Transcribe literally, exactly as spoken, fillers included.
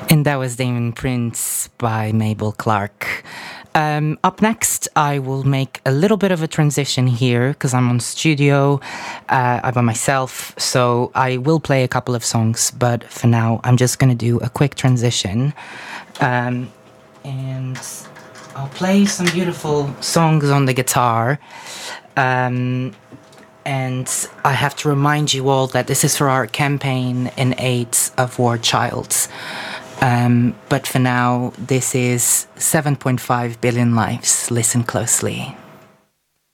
And that was Damon Prince by Mabel Clark. Um, up next, I will make a little bit of a transition here because I'm on studio, uh, I'm by myself, so I will play a couple of songs, but for now, I'm just going to do a quick transition. Um, and I'll play some beautiful songs on the guitar. Um, and I have to remind you all that this is for our campaign in aid of War Childs. Um, but for now, this is seven point five billion lives. Listen closely.